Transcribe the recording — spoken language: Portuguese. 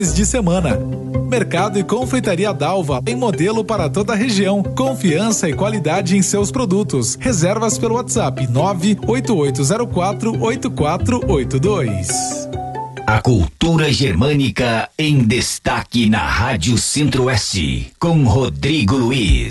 de semana. Mercado e Confeitaria Dalva, em modelo para toda a região. Confiança e qualidade em seus produtos. Reservas pelo WhatsApp 98804-8482. A cultura germânica em destaque na Rádio Centro-Oeste, com Rodrigo Luiz.